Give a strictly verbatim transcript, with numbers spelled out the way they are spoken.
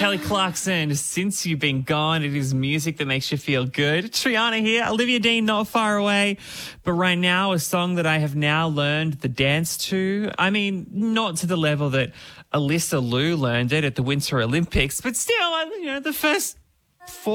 Kelly Clarkson, Since You've Been Gone. It is music that makes you feel good. Triana here, Olivia Dean not far away. But right now, a song that I have now learned the dance to. I mean, not to the level that Alyssa Liu learned it at the Winter Olympics, but still, you know, the first four